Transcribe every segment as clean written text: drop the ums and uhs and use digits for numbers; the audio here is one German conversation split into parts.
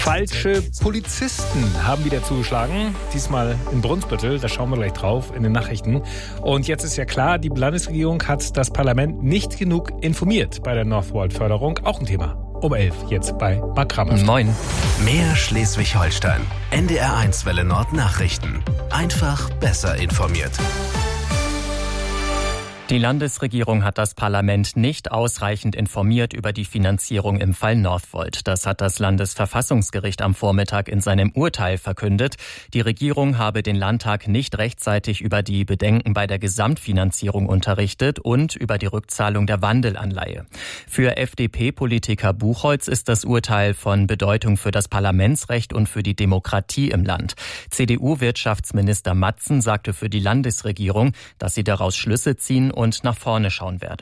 Falsche Polizisten haben wieder zugeschlagen, diesmal in Brunsbüttel, da schauen wir gleich drauf in den Nachrichten. Und jetzt ist ja klar, die Landesregierung hat das Parlament nicht genug informiert bei der Northvolt-Förderung, auch ein Thema. Um 11 jetzt bei Marc Kramer. Moin. Mehr Schleswig-Holstein. NDR1 Welle Nord Nachrichten. Einfach besser informiert. Die Landesregierung hat das Parlament nicht ausreichend informiert über die Finanzierung im Fall Northvolt. Das hat das Landesverfassungsgericht am Vormittag in seinem Urteil verkündet. Die Regierung habe den Landtag nicht rechtzeitig über die Bedenken bei der Gesamtfinanzierung unterrichtet und über die Rückzahlung der Wandelanleihe. Für FDP-Politiker Buchholz ist das Urteil von Bedeutung für das Parlamentsrecht und für die Demokratie im Land. CDU-Wirtschaftsminister Matzen sagte für die Landesregierung, dass sie daraus Schlüsse ziehen und nach vorne schauen werde.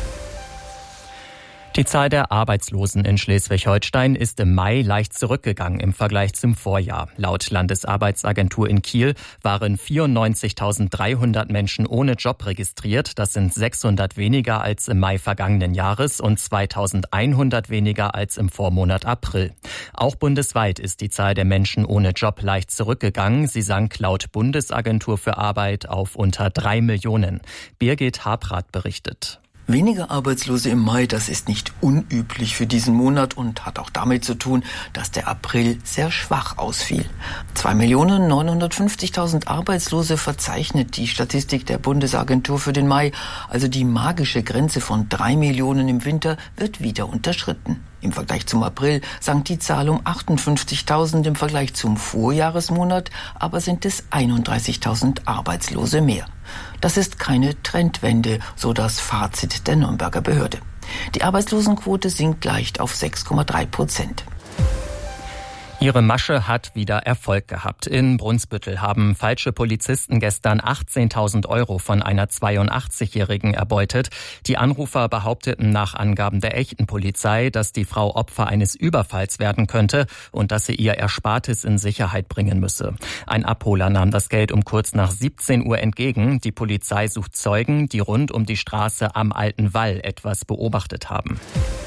Die Zahl der Arbeitslosen in Schleswig-Holstein ist im Mai leicht zurückgegangen im Vergleich zum Vorjahr. Laut Landesarbeitsagentur in Kiel waren 94.300 Menschen ohne Job registriert. Das sind 600 weniger als im Mai vergangenen Jahres und 2.100 weniger als im Vormonat April. Auch bundesweit ist die Zahl der Menschen ohne Job leicht zurückgegangen. Sie sank laut Bundesagentur für Arbeit auf unter 3 Millionen. Birgit Habrath berichtet. Weniger Arbeitslose im Mai, das ist nicht unüblich für diesen Monat und hat auch damit zu tun, dass der April sehr schwach ausfiel. 2.950.000 Arbeitslose verzeichnet die Statistik der Bundesagentur für den Mai. Also die magische Grenze von 3 Millionen im Winter wird wieder unterschritten. Im Vergleich zum April sank die Zahl um 58.000, im Vergleich zum Vorjahresmonat aber sind es 31.000 Arbeitslose mehr. Das ist keine Trendwende, so das Fazit der Nürnberger Behörde. Die Arbeitslosenquote sinkt leicht auf 6,3%. Ihre Masche hat wieder Erfolg gehabt. In Brunsbüttel haben falsche Polizisten gestern 18.000 € von einer 82-Jährigen erbeutet. Die Anrufer behaupteten nach Angaben der echten Polizei, dass die Frau Opfer eines Überfalls werden könnte und dass sie ihr Erspartes in Sicherheit bringen müsse. Ein Abholer nahm das Geld um kurz nach 17 Uhr entgegen. Die Polizei sucht Zeugen, die rund um die Straße am Alten Wall etwas beobachtet haben.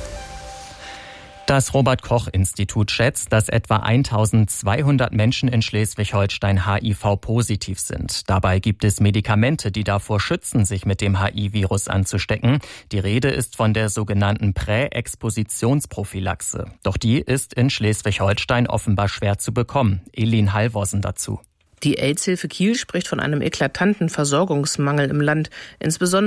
Das Robert-Koch-Institut schätzt, dass etwa 1.200 Menschen in Schleswig-Holstein HIV-positiv sind. Dabei gibt es Medikamente, die davor schützen, sich mit dem HIV-Virus anzustecken. Die Rede ist von der sogenannten Präexpositionsprophylaxe. Doch die ist in Schleswig-Holstein offenbar schwer zu bekommen. Elin Halvorsen dazu. Die AIDS-Hilfe Kiel spricht von einem eklatanten Versorgungsmangel im Land. Insbesondere